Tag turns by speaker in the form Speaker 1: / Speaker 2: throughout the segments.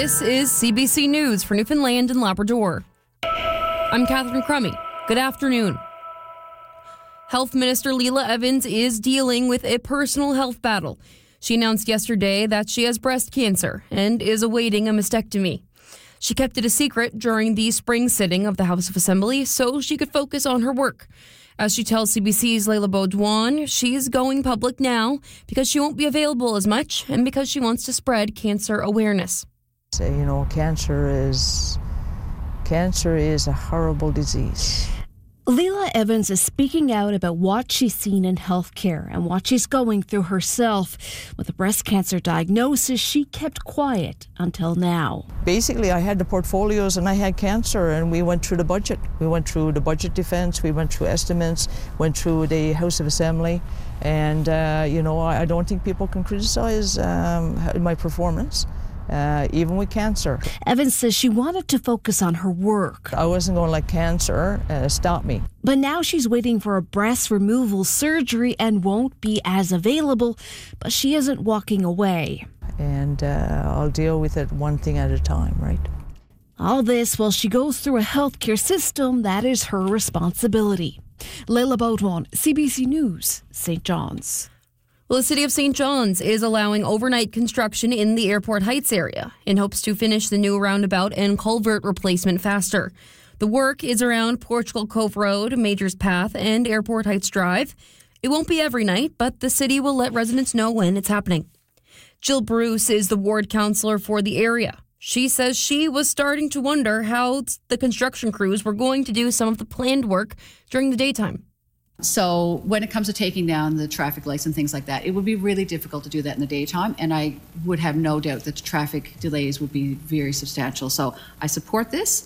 Speaker 1: This is CBC News for Newfoundland and Labrador. I'm Catherine Crummy. Good afternoon. Health Minister Leila Evans is dealing with a personal health battle. She announced yesterday that she has breast cancer and is awaiting a mastectomy. She kept it a secret during the spring sitting of the House of Assembly so she could focus on her work. As she tells CBC's Leila Baudouin, she's going public now because she won't be available as much and because she wants to spread cancer awareness.
Speaker 2: Cancer is a horrible disease.
Speaker 3: Leila Evans is speaking out about what she's seen in healthcare and what she's going through herself. With a breast cancer diagnosis, she kept quiet until now.
Speaker 2: Basically, I had the portfolios and I had cancer, and we went through the budget. We went through the budget defense, we went through estimates, went through the House of Assembly, and I don't think people can criticize my performance. Even with cancer.
Speaker 3: Evans says she wanted to focus on her work.
Speaker 2: I wasn't going to let cancer stop me.
Speaker 3: But now she's waiting for a breast removal surgery and won't be as available, but she isn't walking away.
Speaker 2: And I'll deal with it one thing at a time, right?
Speaker 3: All this while she goes through a healthcare system that is her responsibility. Leila Baudouin, CBC News, St. John's.
Speaker 1: Well, the City of St. John's is allowing overnight construction in the Airport Heights area in hopes to finish the new roundabout and culvert replacement faster. The work is around Portugal Cove Road, Majors Path, and Airport Heights Drive. It won't be every night, but the city will let residents know when it's happening. Jill Bruce is the ward councillor for the area. She says she was starting to wonder how the construction crews were going to do some of the planned work during the daytime.
Speaker 4: So when it comes to taking down the traffic lights and things like that, it would be really difficult to do that in the daytime, and I would have no doubt that the traffic delays would be very substantial. So I support this.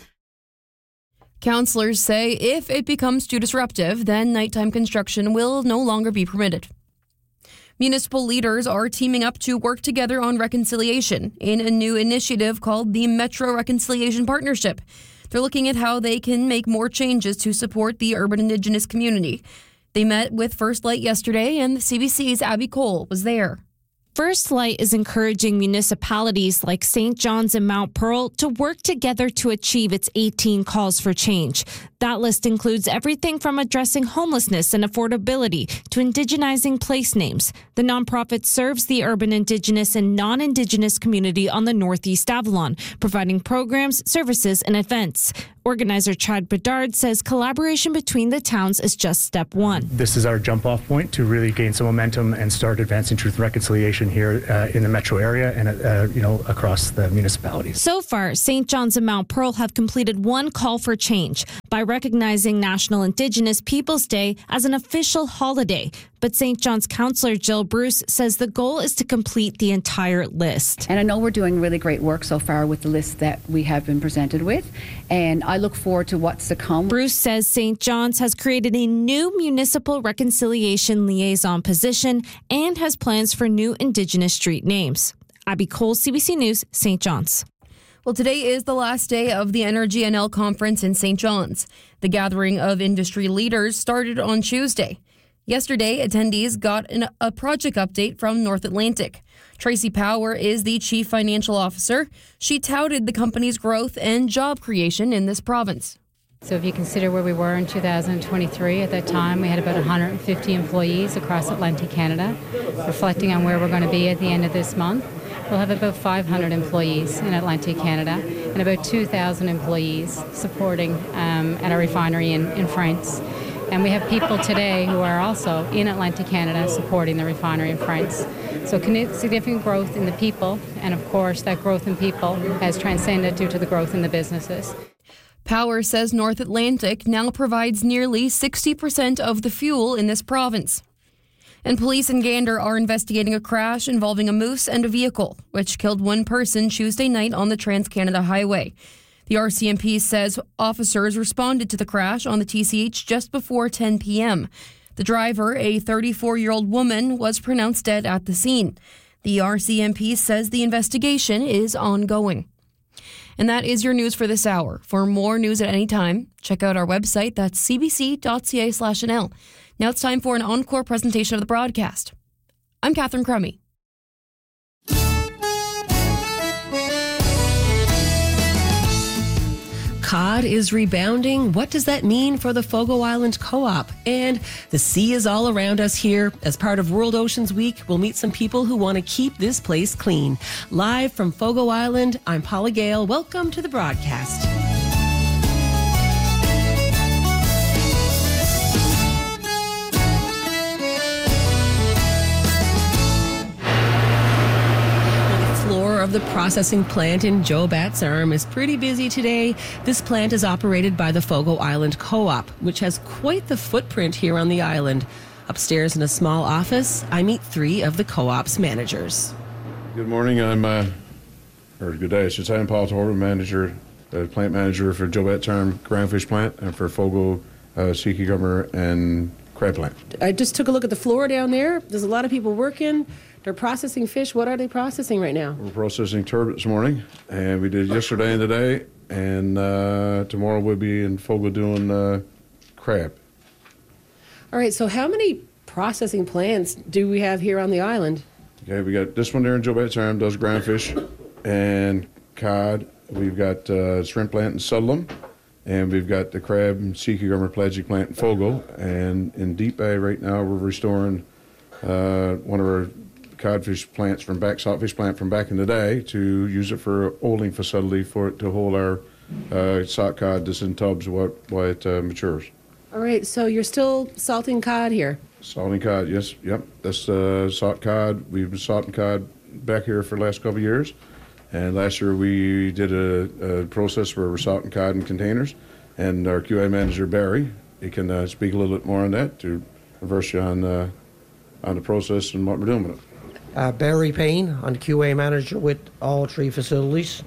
Speaker 1: Councillors say if it becomes too disruptive, then nighttime construction will no longer be permitted. Municipal leaders are teaming up to work together on reconciliation in a new initiative called the Metro Reconciliation Partnership. They're looking at how they can make more changes to support the urban Indigenous community. They met with First Light yesterday, and the CBC's Abby Cole was there.
Speaker 5: First Light is encouraging municipalities like St. John's and Mount Pearl to work together to achieve its 18 calls for change. That list includes everything from addressing homelessness and affordability to indigenizing place names. The nonprofit serves the urban Indigenous and non-Indigenous community on the Northeast Avalon, providing programs, services, and events. Organizer Chad Bedard says collaboration between the towns is just step one.
Speaker 6: This is our jump-off point to really gain some momentum and start advancing truth and reconciliation here in the metro area and across the municipalities.
Speaker 5: So far, St. John's and Mount Pearl have completed one call for change by recognizing National Indigenous Peoples Day as an official holiday. But St. John's councillor Jill Bruce says the goal is to complete the entire list.
Speaker 4: And I know we're doing really great work so far with the list that we have been presented with, and I look forward to what's to come.
Speaker 5: Bruce says St. John's has created a new municipal reconciliation liaison position and has plans for new Indigenous street names. Abby Cole, CBC News, St. John's.
Speaker 1: Well, today is the last day of the Energy NL conference in St. John's. The gathering of industry leaders started on Tuesday. Yesterday, attendees got a project update from North Atlantic. Tracy Power is the Chief Financial Officer. She touted the company's growth and job creation in this province.
Speaker 7: So if you consider where we were in 2023, at that time we had about 150 employees across Atlantic Canada. Reflecting on where we're going to be at the end of this month, we'll have about 500 employees in Atlantic Canada and about 2,000 employees supporting at our refinery in France. And we have people today who are also in Atlantic Canada supporting the refinery in France. So significant growth in the people, and of course that growth in people has transcended due to the growth in the businesses.
Speaker 1: Power says North Atlantic now provides nearly 60% of the fuel in this province. And police in Gander are investigating a crash involving a moose and a vehicle, which killed one person Tuesday night on the Trans-Canada Highway. The RCMP says officers responded to the crash on the TCH just before 10 p.m. The driver, a 34-year-old woman, was pronounced dead at the scene. The RCMP says the investigation is ongoing. And that is your news for this hour. For more news at any time, check out our website. That's cbc.ca/NL. Now it's time for an encore presentation of the broadcast. I'm Catherine Crummy.
Speaker 8: cod is rebounding. What does that mean for the Fogo Island Co-op? And the sea is all around us here. As part of World Oceans Week, we'll meet some people who want to keep this place clean. Live from Fogo Island, I'm Paula Gale. Welcome to the broadcast. Of the processing plant in Joe Bat's Arm is pretty busy today. This plant is operated by the Fogo Island Co-op, which has quite the footprint here on the island. Upstairs in a small office, I meet three of the co-op's managers.
Speaker 9: Good morning. Good day. I'm Paul Torba, plant manager for Joe Bat's Arm groundfish plant and for Fogo, sea cucumber and crab plant.
Speaker 8: I just took a look at the floor down there. There's a lot of people working. They're processing fish. What are they processing right now?
Speaker 9: We're processing turbot this morning, and we did yesterday and today, and tomorrow we'll be in Fogo doing crab.
Speaker 8: All right, so how many processing plants do we have here on the island?
Speaker 9: Okay, we got this one there in Joe Bat's Arm, does groundfish and cod. We've got shrimp plant in Sutherland, and we've got the crab and sea cucumber pelagic plant in Fogo. And in Deep Bay right now, we're restoring one of our codfish plants from back, saltfish plant from back in the day to use it for a holding facility for it to hold our salt cod that's in tubs while it matures.
Speaker 8: All right, so you're still salting cod here?
Speaker 9: Salting cod, yes, yep. That's salt cod. We've been salting cod back here for the last couple of years. And last year we did a process where we're salting cod in containers. And our QA manager, Barry, he can speak a little bit more on that to reverse you on the process and what we're doing with it.
Speaker 10: Barry Payne, I'm the QA manager with all three facilities.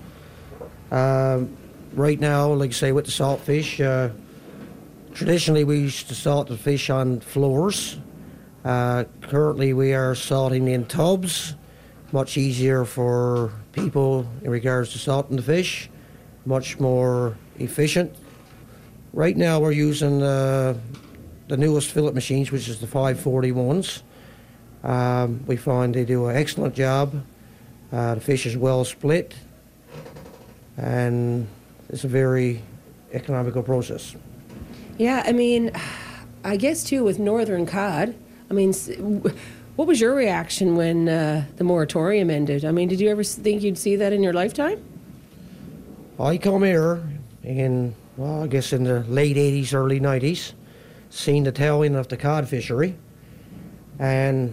Speaker 10: Right now, like I say, with the salt fish, traditionally we used to salt the fish on floors. Currently we are salting in tubs, much easier for people in regards to salting the fish, much more efficient. Right now we're using the newest fillet machines, which is the 541s. We find they do an excellent job. The fish is well split, and it's a very economical process.
Speaker 8: Yeah, I mean, I guess too with northern cod, I mean, what was your reaction when the moratorium ended? I mean, did you ever think you'd see that in your lifetime?
Speaker 10: I come here in, well, I guess in the late 80s, early 90s, seen the tail end of the cod fishery, and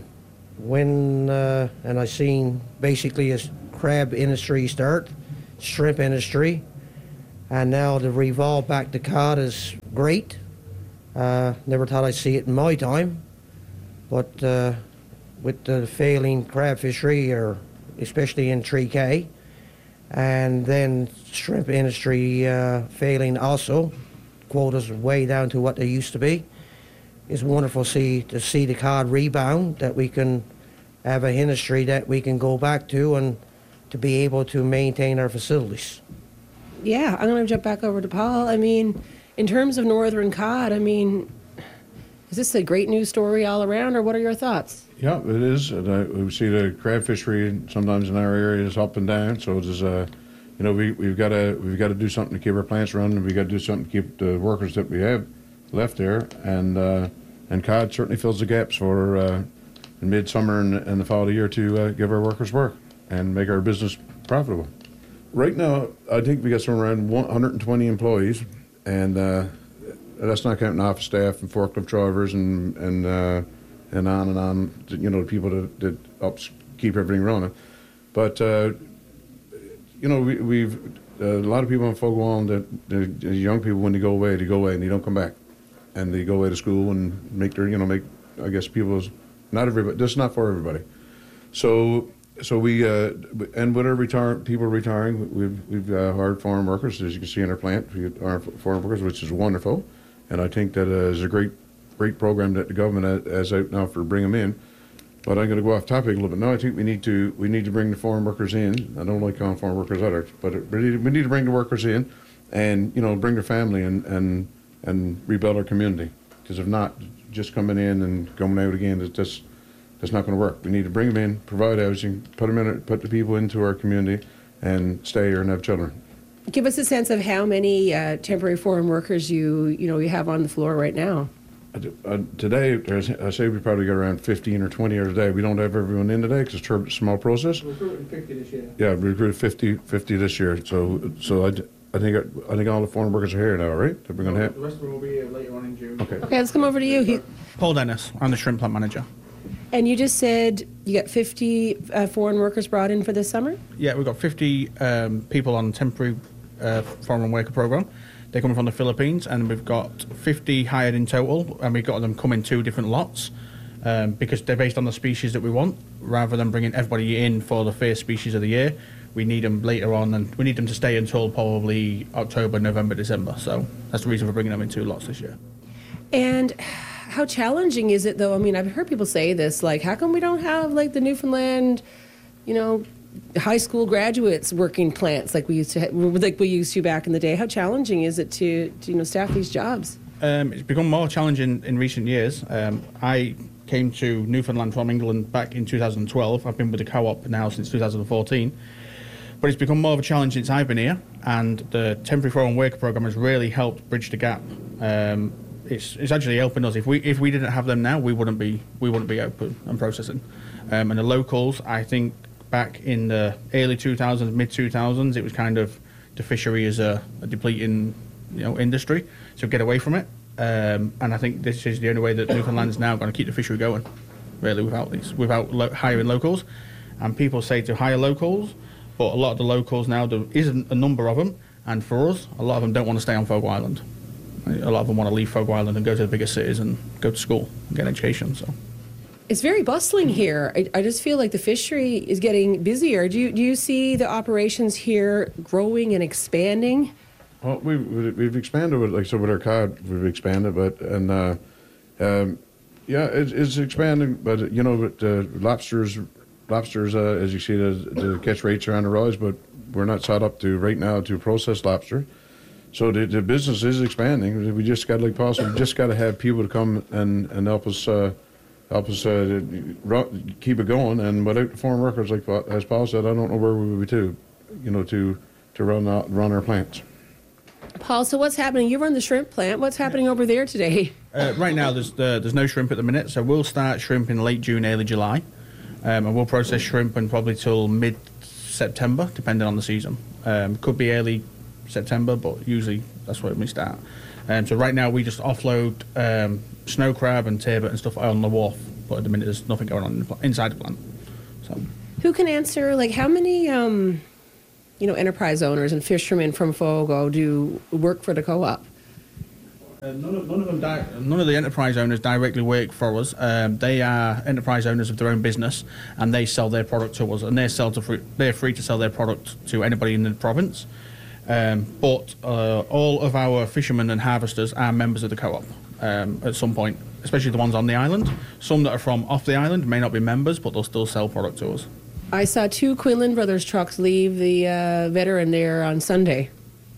Speaker 10: I seen basically a crab industry start, shrimp industry, and now the revolve back to cod is great. Never thought I'd see it in my time, but with the failing crab fishery, or especially in 3K, and then shrimp industry failing also, quotas way down to what they used to be. It's wonderful to see the cod rebound, that we can have an industry that we can go back to and to be able to maintain our facilities.
Speaker 8: Yeah, I'm going to jump back over to Paul. I mean, in terms of northern cod, I mean, is this a great news story all around, or what are your thoughts?
Speaker 9: Yeah, it is. And we see the crab fishery sometimes in our area is up and down. So it's we've got to do something to keep our plants running. We've got to do something to keep the workers that we have left there, and cod certainly fills the gaps for in midsummer and the fall of the year to give our workers work and make our business profitable. Right now, I think we got somewhere around 120 employees, and that's not counting office staff and forklift drivers and on. The people that keep everything running. But we've a lot of people in Fogo Island that the young people, when they go away and they don't come back, and they go away to school and make I guess people's, not everybody, this is not for everybody. So we and with our people retiring, we've hired farm workers, as you can see in our plant. We are farm workers, which is wonderful, and I think that is a great program that the government has out now for bring them in. But I'm going to go off topic a little bit now. I think we need to bring the farm workers in. I don't like calling farm workers out, but we need to bring the workers in, and bring their family and rebuild our community. Because if not, just coming in and going out again, that's not going to work. We need to bring them in, provide housing, put the people into our community, and stay here and have children.
Speaker 11: give us a sense of how many temporary foreign workers you have on the floor right now.
Speaker 9: Today, I say we probably got around 15 or 20 hours a day. We don't have everyone in today because it's a small process.
Speaker 12: We're recruiting 50 this year.
Speaker 9: Yeah, we recruited 50 this year. So I think all the foreign workers are here now, right? That we're going to have.
Speaker 12: The rest of them will be here later on in June.
Speaker 9: Okay.
Speaker 11: Okay, let's come over to you.
Speaker 12: Paul Dennis, I'm the shrimp plant manager.
Speaker 11: And you just said you got 50 foreign workers brought in for this summer?
Speaker 12: Yeah, we've got 50 people on temporary foreign worker program. They're coming from the Philippines, and we've got 50 hired in total, and we've got them come in 2 different lots because they're based on the species that we want. Rather than bringing everybody in for the first species of the year, we need them later on, and we need them to stay until probably October, November, December. So that's the reason for bringing them in 2 lots this year.
Speaker 11: And how challenging is it, though? I mean, I've heard people say this, like, how come we don't have, like, the Newfoundland, high school graduates working plants like we used to back in the day? How challenging is it to staff these jobs?
Speaker 12: It's become more challenging in recent years. I came to Newfoundland from England back in 2012. I've been with the co-op now since 2014. But it's become more of a challenge since I've been here, and the temporary foreign worker program has really helped bridge the gap. It's actually helping us. If we didn't have them now, we wouldn't be open and processing. And the locals, I think, back in the early 2000s, mid 2000s, it was kind of the fishery is a depleting, industry. So get away from it. And I think this is the only way that Newfoundland's now going to keep the fishery going, really, without hiring locals. And people say to hire locals, but a lot of the locals now, there isn't a number of them. And for us, a lot of them don't want to stay on Fogo Island. A lot of them want to leave Fogo Island and go to the bigger cities and go to school and get an education. So
Speaker 11: it's very bustling here. I just feel like the fishery is getting busier. Do you see the operations here growing and expanding?
Speaker 9: Well, we've expanded with our cod, we've expanded, but it's expanding. But lobsters, as you see, the catch rates are on the rise, but we're not set up right now to process lobster. So the business is expanding. We just got, like Paul said, we just got to have people to come and help us keep it going. And without the foreign workers, as Paul said, I don't know where we would be to run our plants.
Speaker 11: Paul, so what's happening? You run the shrimp plant. What's happening over there today?
Speaker 12: Right now, there's no shrimp at the minute, so we'll start shrimp in late June, early July, and we'll process shrimp in probably till mid-September, depending on the season. Could be early September, but usually that's where we start. So right now we just offload snow crab and turbot and stuff on the wharf, but at the minute there's nothing going on inside the plant. So
Speaker 11: who can answer, like, how many enterprise owners and fishermen from Fogo do work for the co-op?
Speaker 12: None of the enterprise owners directly work for us. They are enterprise owners of their own business, and they sell their product to us, and they're free to sell their product to anybody in the province. But all of our fishermen and harvesters are members of the co-op at some point, especially the ones on the island. Some that are from off the island may not be members, but they'll still sell product to us.
Speaker 11: I saw 2 Quinlan Brothers trucks leave the veteran there on Sunday.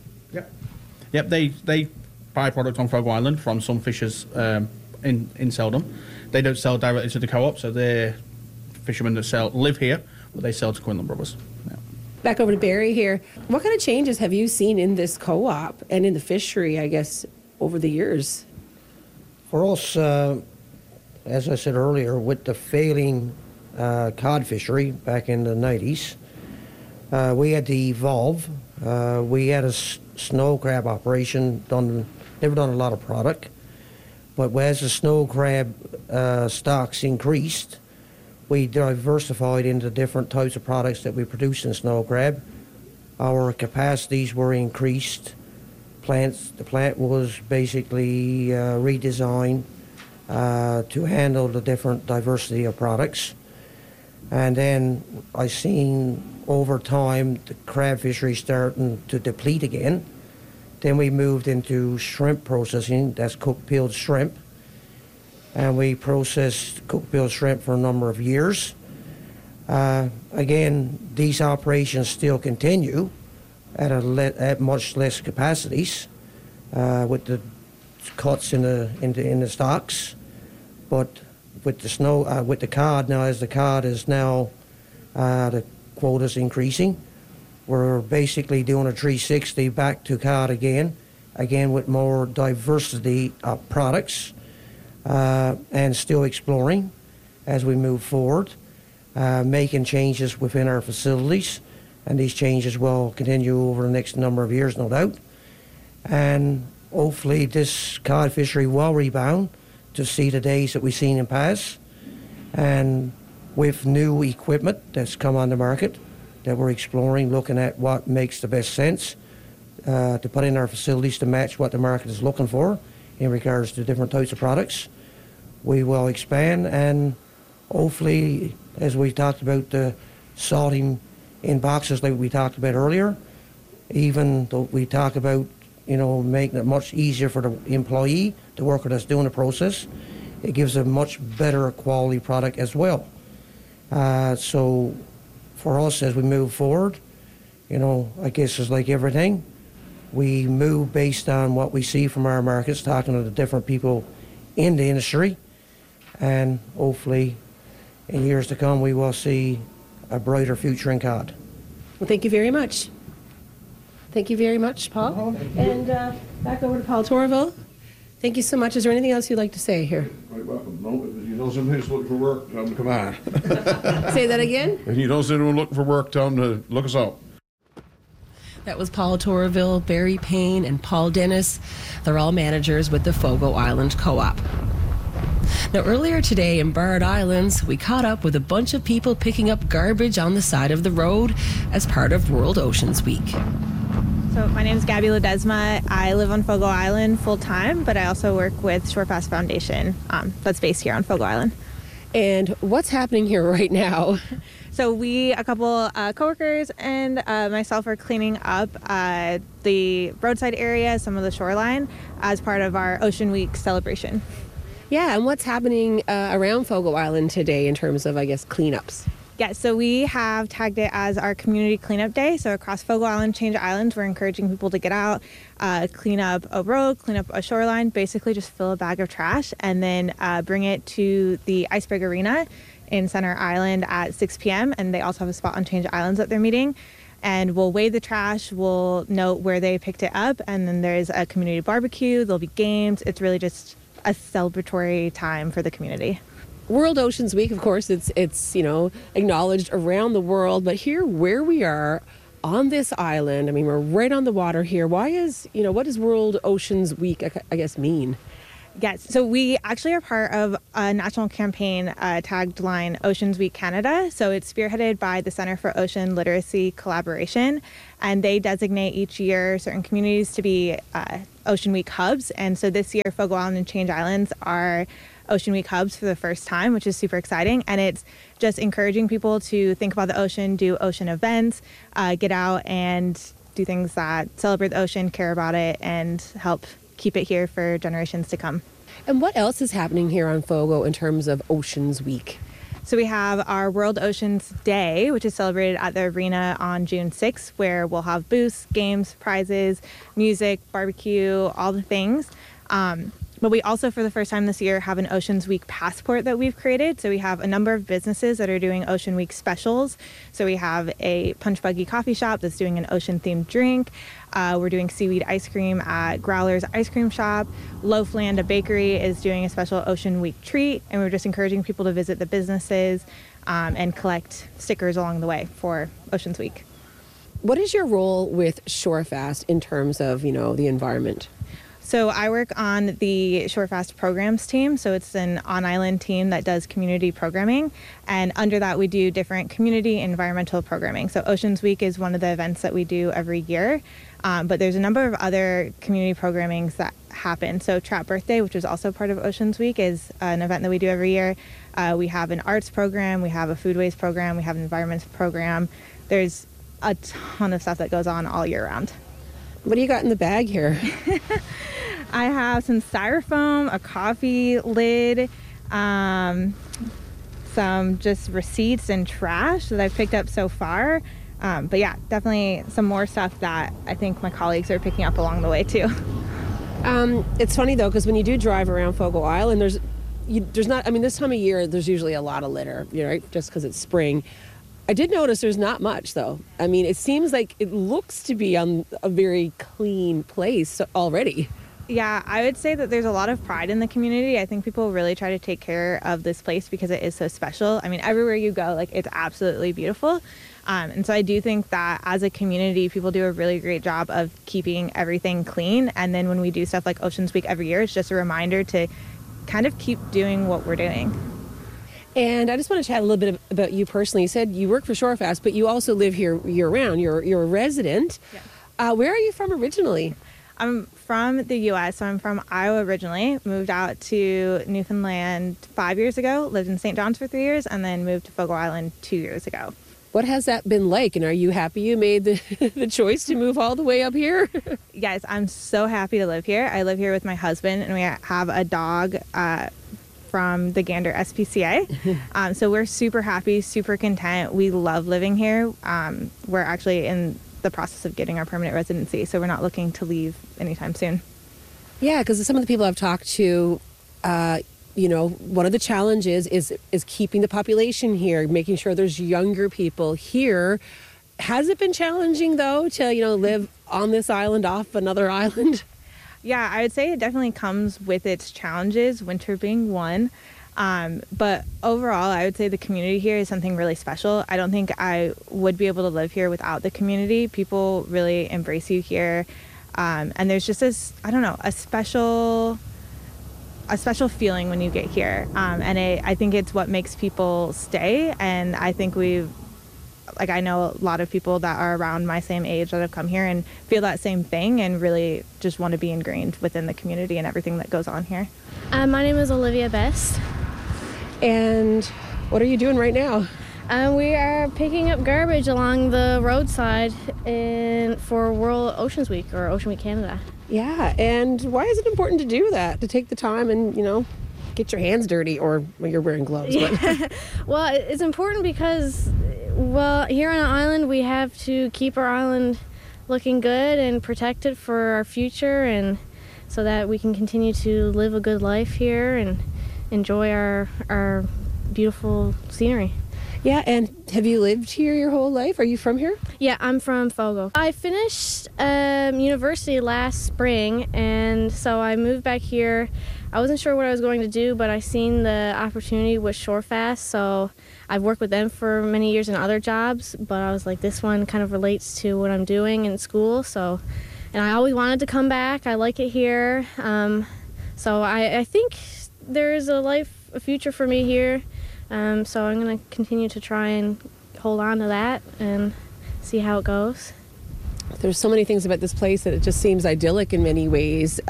Speaker 12: Yep. They buy product on Fogo Island from some fishers in Seldom. They don't sell directly to the co-op, so they're fishermen that live here, but they sell to Quinlan Brothers. Yeah.
Speaker 11: Back over to Barry here. What kind of changes have you seen in this co-op and in the fishery, I guess, over the years?
Speaker 10: For us, as I said earlier, with the failing cod fishery back in the 90s, we had to evolve. We had a snow crab operation, never done a lot of product, but as the snow crab stocks increased, we diversified into different types of products that we produce in snow crab. Our capacities were increased. The plant was basically redesigned to handle the different diversity of products. And then I seen over time the crab fishery starting to deplete again. Then we moved into shrimp processing, that's cook-peeled shrimp. And we processed cook-peeled shrimp for a number of years. Again, these operations still continue at much less capacities with the cuts in the stocks, but with the cod now, as the cod is now the quota's increasing, we're basically doing a 360 back to cod again with more diversity of products, and still exploring as we move forward, making changes within our facilities, and these changes will continue over the next number of years, no doubt. And hopefully this cod fishery will rebound to see the days that we've seen in past, and with new equipment that's come on the market that we're exploring, looking at what makes the best sense to put in our facilities to match what the market is looking for in regards to different types of products. We will expand, and hopefully, as we talked about the salting in boxes like we talked about earlier, even though we talk about, making it much easier for the employee, the worker that's doing the process, it gives a much better quality product as well. So for us, as we move forward, I guess it's like everything. We move based on what we see from our markets, talking to the different people in the industry, and hopefully in years to come we will see a brighter future in cod.
Speaker 11: Well, thank you very much. Thank you very much, Paul. And back over to Paul Torville. Thank you so much. Is there anything else you'd like to say here?
Speaker 9: Quite welcome. No, if you know somebody who's looking for work, tell them to come on.
Speaker 11: Say that again?
Speaker 9: If you know someone looking for work, tell them to look us up.
Speaker 8: That was Paul Torville, Barry Payne, and Paul Dennis. They're all managers with the Fogo Island Co-op. Now, earlier today in Bard Islands, we caught up with a bunch of people picking up garbage on the side of the road as part of World Oceans Week.
Speaker 13: So my name is Gabby Ledesma. I live on Fogo Island full-time, but I also work with Shorefast Foundation that's based here on Fogo Island.
Speaker 11: And what's happening here right now?
Speaker 13: So a couple coworkers and myself are cleaning up the roadside area, some of the shoreline, as part of our Ocean Week celebration.
Speaker 11: Yeah, and what's happening around Fogo Island today in terms of, I guess, cleanups?
Speaker 13: Yeah, so we have tagged it as our community cleanup day. So across Fogo Island, Change Islands, we're encouraging people to get out, clean up a road, clean up a shoreline, basically just fill a bag of trash and then bring it to the Iceberg Arena in Center Island at 6 p.m. And they also have a spot on Change Islands that they're meeting. And we'll weigh the trash, we'll note where they picked it up, and then there's a community barbecue, there'll be games. It's really just a celebratory time for the community.
Speaker 11: World Oceans Week, of course, it's acknowledged around the world, but here where we are on this island, I mean, we're right on the water here. What does World Oceans Week, I guess, mean?
Speaker 13: Yes, so we actually are part of a national campaign tagged line Oceans Week Canada. So it's spearheaded by the Center for Ocean Literacy Collaboration, and they designate each year certain communities to be Ocean Week hubs. And so this year, Fogo Island and Change Islands are Ocean Week hubs for the first time, which is super exciting. And it's just encouraging people to think about the ocean, do ocean events, get out and do things that celebrate the ocean, care about it, and help keep it here for generations to come.
Speaker 11: And what else is happening here on Fogo in terms of Oceans Week?
Speaker 13: So we have our World Oceans Day, which is celebrated at the arena on June 6th, where we'll have booths, games, prizes, music, barbecue, all the things. But we also, for the first time this year, have an Oceans Week passport that we've created. So we have a number of businesses that are doing Ocean Week specials. So we have a Punch Buggy coffee shop that's doing an ocean-themed drink. We're doing seaweed ice cream at Growler's Ice Cream Shop. Loafland, a bakery, is doing a special Ocean Week treat. And we're just encouraging people to visit the businesses and collect stickers along the way for Oceans Week.
Speaker 11: What is your role with Shorefast in terms of, the environment?
Speaker 13: So I work on the Shorefast programs team. So it's an on-island team that does community programming. And under that, we do different community environmental programming. So Oceans Week is one of the events that we do every year. But there's a number of other community programmings that happen. So Trap Birthday, which is also part of Oceans Week, is an event that we do every year. We have an arts program. We have a foodways program. We have an environments program. There's a ton of stuff that goes on all year round.
Speaker 11: What do you got in the bag here?
Speaker 13: I have some styrofoam, a coffee lid, some just receipts and trash that I've picked up so far. But yeah, definitely some more stuff that I think my colleagues are picking up along the way too.
Speaker 11: It's funny though, because when you do drive around Fogo Island, there's not, this time of year, there's usually a lot of litter, right? Just because it's spring. I did notice there's not much, though. I mean, it seems like it looks to be on a very clean place already.
Speaker 13: Yeah, I would say that there's a lot of pride in the community. I think people really try to take care of this place because it is so special. I mean, everywhere you go, like, it's absolutely beautiful. And so I do think that as a community, people do a really great job of keeping everything clean. And then when we do stuff like Oceans Week every year, it's just a reminder to kind of keep doing what we're doing.
Speaker 11: And I just want to chat a little bit about you personally. You said you work for Shorefast, but you also live here year-round. You're a resident. Yeah. Where are you from originally?
Speaker 13: I'm from the U.S., so I'm from Iowa originally. Moved out to Newfoundland 5 years ago, lived in St. John's for 3 years, and then moved to Fogo Island 2 years ago.
Speaker 11: What has that been like, and are you happy you made the choice to move all the way up here?
Speaker 13: Yes, I'm so happy to live here. I live here with my husband, and we have a dog from the Gander SPCA. So we're super happy, super content. We love living here. We're actually in the process of getting our permanent residency, so we're not looking to leave anytime soon.
Speaker 11: Yeah, because some of the people I've talked to, one of the challenges is keeping the population here, making sure there's younger people here. Has it been challenging, though, to, live on this island off another island?
Speaker 13: Yeah, I would say it definitely comes with its challenges, winter being one. But overall, I would say the community here is something really special. I don't think I would be able to live here without the community. People really embrace you here. And there's just this, a special feeling when you get here. And I think it's what makes people stay. And I think I know a lot of people that are around my same age that have come here and feel that same thing and really just want to be ingrained within the community and everything that goes on here.
Speaker 14: My name is Olivia Best.
Speaker 11: And what are you doing right now?
Speaker 14: We are picking up garbage along the roadside for World Oceans Week or Ocean Week Canada.
Speaker 11: Yeah, and why is it important to do that, to take the time and, get your hands dirty, or you're wearing gloves?
Speaker 14: But. Well, it's important because, here on an island, we have to keep our island looking good and protected for our future, and so that we can continue to live a good life here and enjoy our beautiful scenery.
Speaker 11: Yeah, and have you lived here your whole life? Are you from here?
Speaker 14: Yeah, I'm from Fogo. I finished university last spring, and so I moved back here. I wasn't sure what I was going to do, but I seen the opportunity with Shorefast, so I've worked with them for many years in other jobs, but I was like, this one kind of relates to what I'm doing in school, and I always wanted to come back. I like it here, so I think there's a future for me here. So I'm going to continue to try and hold on to that and see how it goes.
Speaker 11: There's so many things about this place that it just seems idyllic in many ways.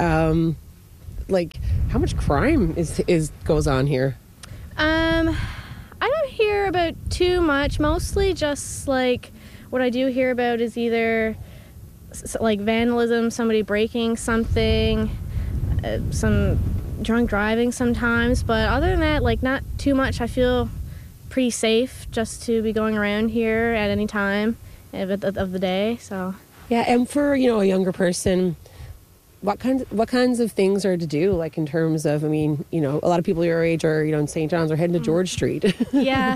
Speaker 11: Like, how much crime goes on here?
Speaker 14: I don't hear about too much. Mostly just like what I do hear about is either like vandalism, somebody breaking something, some drunk driving sometimes, but other than that, like, not too much. I feel pretty safe just to be going around here at any time of the day. So
Speaker 11: yeah, and for a younger person, what kinds of things are to do, like in terms of, a lot of people your age are in St. John's or heading to George Street.
Speaker 14: Yeah,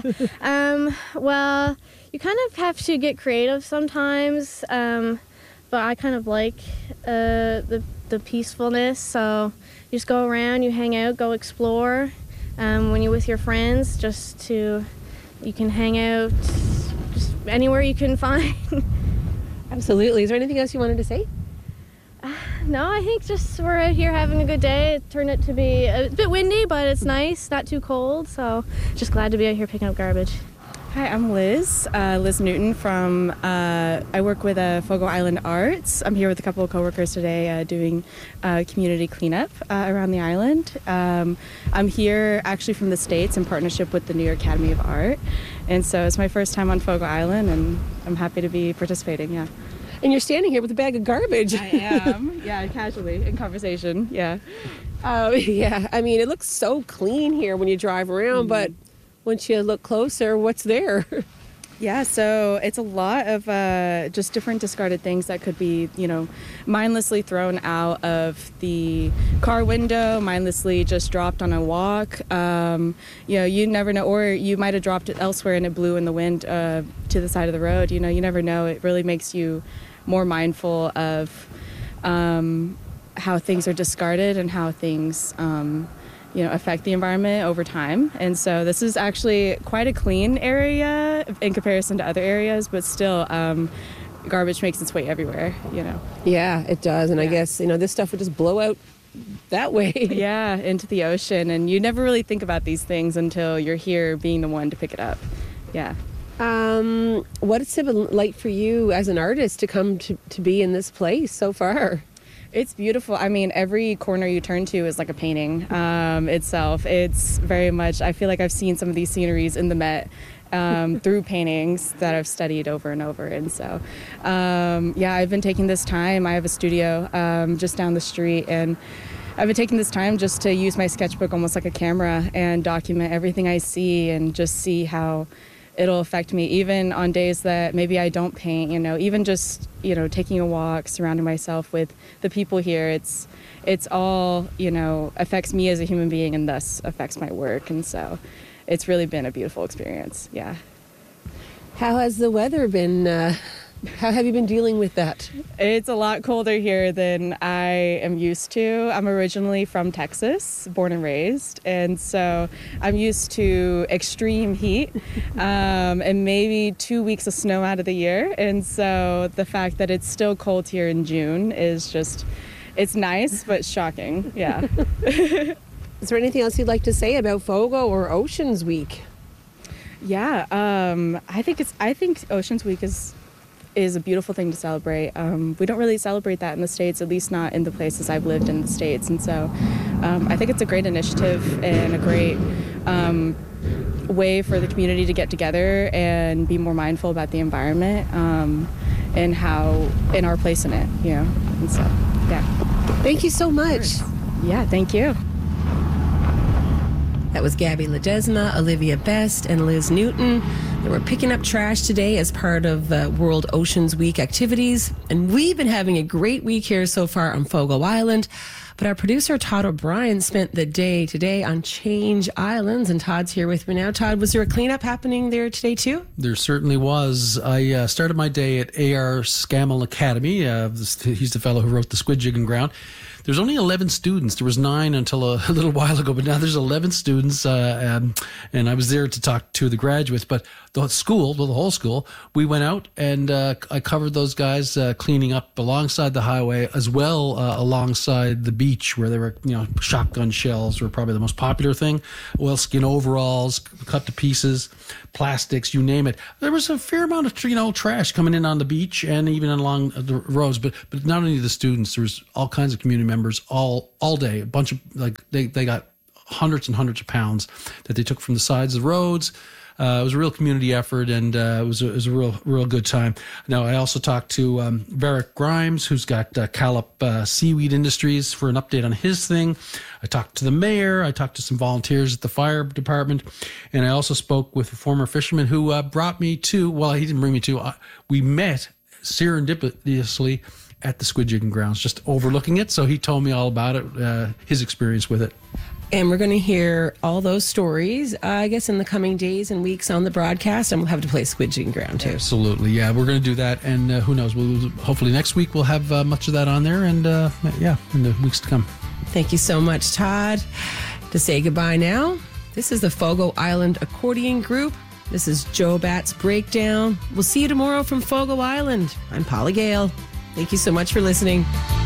Speaker 14: well, you kind of have to get creative sometimes, but I kind of like the peacefulness, so you just go around, you hang out, go explore. When you're with your friends, you can hang out just anywhere you can find.
Speaker 11: Absolutely. Is there anything else you wanted to say?
Speaker 14: No, I think just we're out here having a good day. It turned out to be a bit windy, but it's nice, not too cold, so just glad to be out here picking up garbage.
Speaker 15: Hi, I'm Liz Newton from, I work with Fogo Island Arts. I'm here with a couple of coworkers today doing community cleanup around the island. I'm here actually from the States in partnership with the New York Academy of Art. And so it's my first time on Fogo Island, and I'm happy to be participating, yeah.
Speaker 11: And you're standing here with a bag of garbage.
Speaker 15: I am, yeah, casually, in conversation, yeah.
Speaker 11: Yeah, it looks so clean here when you drive around, but once you look closer, what's there?
Speaker 15: Yeah, so it's a lot of just different discarded things that could be, mindlessly thrown out of the car window, mindlessly just dropped on a walk. You never know, or you might have dropped it elsewhere and it blew in the wind to the side of the road. You never know. It really makes you more mindful of how things are discarded and how things affect the environment over time. And so this is actually quite a clean area in comparison to other areas, but still garbage makes its way everywhere,
Speaker 16: Yeah, it does. And I guess, this stuff would just blow out that way.
Speaker 15: Yeah, into the ocean. And you never really think about these things until you're here being the one to pick it up. Yeah.
Speaker 16: What's it been like for you as an artist to come to be in this place so far?
Speaker 15: It's beautiful. I mean, every corner you turn to is like a painting itself. It's very much, I feel like I've seen some of these sceneries in the Met through paintings that I've studied over and over. And so, I've been taking this time. I have a studio just down the street, and I've been taking this time just to use my sketchbook almost like a camera and document everything I see and just see how it'll affect me, even on days that maybe I don't paint, even just, taking a walk, surrounding myself with the people here. It's all, affects me as a human being and thus affects my work. And so it's really been a beautiful experience. Yeah.
Speaker 16: How has the weather been? How have you been dealing with that?
Speaker 15: It's a lot colder here than I am used to. I'm originally from Texas, born and raised, and so I'm used to extreme heat and maybe 2 weeks of snow out of the year. And so the fact that it's still cold here in June is just, it's nice, but shocking. Yeah.
Speaker 16: Is there anything else you'd like to say about Fogo or Oceans Week?
Speaker 15: Yeah, I think Oceans Week is a beautiful thing to celebrate. We don't really celebrate that in the States, at least not in the places I've lived in the States. And so I think it's a great initiative and a great way for the community to get together and be more mindful about the environment and our place in it, And so, yeah.
Speaker 16: Thank you so much.
Speaker 15: Yeah, thank you.
Speaker 8: That was Gabby Ledesma, Olivia Best, and Liz Newton. They were picking up trash today as part of World Oceans Week activities. And we've been having a great week here so far on Fogo Island. But our producer, Todd O'Brien, spent the day today on Change Islands. And Todd's here with me now. Todd, was there a cleanup happening there today, too?
Speaker 17: There certainly was. I started my day at A.R. Scammell Academy. He's the fellow who wrote The Squid Jigging Ground. There's only 11 students. There was 9 until a little while ago, but now there's 11 students, and I was there to talk to the graduates. But the whole school, we went out and I covered those guys cleaning up alongside the highway, as well alongside the beach where there were, shotgun shells were probably the most popular thing. Oilskin overalls, cut to pieces, plastics, you name it. There was a fair amount of trash coming in on the beach and even along the roads. But not only the students, there was all kinds of community members all day. A bunch of they got hundreds and hundreds of pounds that they took from the sides of the roads. It was a real community effort, and it was a real good time. Now, I also talked to Varick Grimes, who's got Callop Seaweed Industries, for an update on his thing. I talked to the mayor. I talked to some volunteers at the fire department, and I also spoke with a former fisherman who brought me to. Well, he didn't bring me to. We met serendipitously at the Squid Jigging Grounds, just overlooking it. So he told me all about it, his experience with it.
Speaker 8: And we're going to hear all those stories, I guess, in the coming days and weeks on the broadcast. And we'll have to play Squid Jigging Ground, too.
Speaker 17: Absolutely. Yeah, we're going to do that. And who knows? Hopefully next week we'll have much of that on there. And in the weeks to come.
Speaker 8: Thank you so much, Todd. To say goodbye now, this is the Fogo Island Accordion Group. This is Joe Bat's Breakdown. We'll see you tomorrow from Fogo Island. I'm Paula Gale. Thank you so much for listening.